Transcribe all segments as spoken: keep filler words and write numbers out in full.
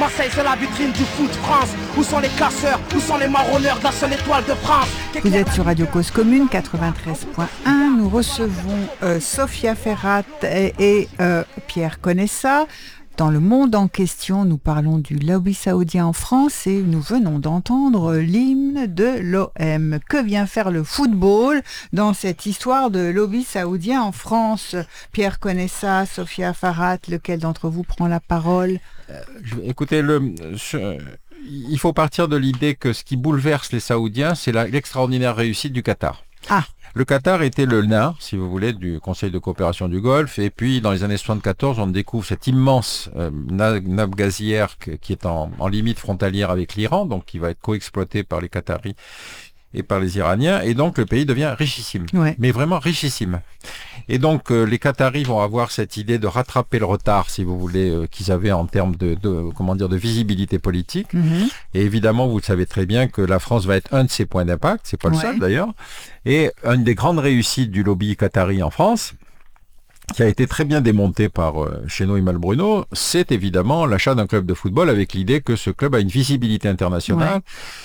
Marseille, c'est la vitrine du foot France. Où sont les casseurs? Où sont les marronneurs de la seule étoile de France? Vous êtes sur Radio Cause Commune quatre-vingt-treize point un. Nous recevons euh, Sophia Ferrat et, et euh, Pierre Conessa. Dans le monde en question, nous parlons du lobby saoudien en France et nous venons d'entendre l'hymne de l'O M. Que vient faire le football dans cette histoire de lobby saoudien en France? Pierre Conessa, Sophia Ferrat, lequel d'entre vous prend la parole? euh, Écoutez, le, je, il faut partir de l'idée que ce qui bouleverse les Saoudiens, c'est la, l'extraordinaire réussite du Qatar. Ah. Le Qatar était le nain, si vous voulez, du Conseil de coopération du Golfe. Et puis, dans les années soixante-quatorze, on découvre cette immense euh, nappe gazière qui est en, en limite frontalière avec l'Iran, donc qui va être coexploitée par les Qataris et par les Iraniens. Et donc, le pays devient richissime, ouais. mais vraiment richissime. Et donc, euh, les Qataris vont avoir cette idée de rattraper le retard, si vous voulez, euh, qu'ils avaient en termes de, de, comment dire, de visibilité politique. Mm-hmm. Et évidemment, vous le savez très bien que la France va être un de ses points d'impact, c'est pas le ouais. seul d'ailleurs. Et une des grandes réussites du lobby qatari en France, qui a été très bien démonté par euh, Chénaud et Malbruno, c'est évidemment l'achat d'un club de football avec l'idée que ce club a une visibilité internationale. Ouais.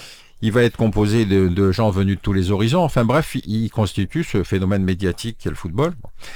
Il va être composé de, de gens venus de tous les horizons. Enfin bref, il constitue ce phénomène médiatique qu'est le football.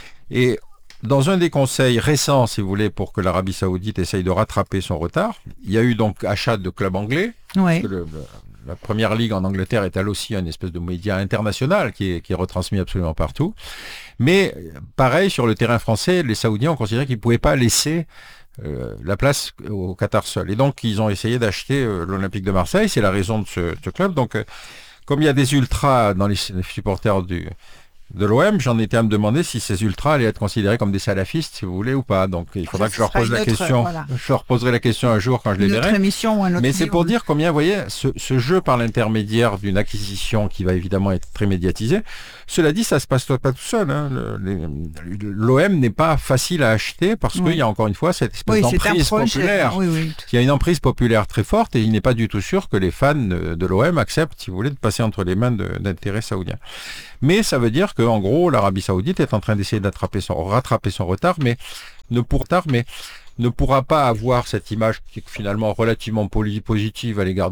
Et dans un des conseils récents, si vous voulez, pour que l'Arabie Saoudite essaye de rattraper son retard, il y a eu donc achat de clubs anglais. Oui. Parce que le, le, la première ligue en Angleterre est elle aussi une espèce de média international qui est, qui est retransmis absolument partout. Mais pareil, sur le terrain français, les Saoudiens ont considéré qu'ils ne pouvaient pas laisser Euh, la place au Qatar seul. Et donc, ils ont essayé d'acheter euh, l'Olympique de Marseille. C'est la raison de ce, ce club. Donc, euh, comme il y a des ultras dans les, les supporters du, de l'O M, j'en étais à me demander si ces ultras allaient être considérés comme des salafistes, si vous voulez, ou pas. Donc, il faudra ça, que je leur pose la autre, question. Voilà. Je leur poserai la question un jour quand je les une verrai. Autre émission ou un autre Mais c'est livre. pour dire combien, vous voyez, ce, ce jeu par l'intermédiaire d'une acquisition qui va évidemment être très médiatisée. Cela dit, ça se passe pas tout seul. Hein. L'O M n'est pas facile à acheter parce oui. qu'il y a encore une fois cette espèce oui, d'emprise populaire. Oui, oui. Il y a une emprise populaire très forte et il n'est pas du tout sûr que les fans de l'O M acceptent, si vous voulez, de passer entre les mains de, d'intérêts saoudiens. Mais ça veut dire qu'en gros, l'Arabie Saoudite est en train d'essayer d'attraper son, rattraper son retard, mais ne pour tard, mais ne pourra pas avoir cette image qui est finalement relativement positive à l'égard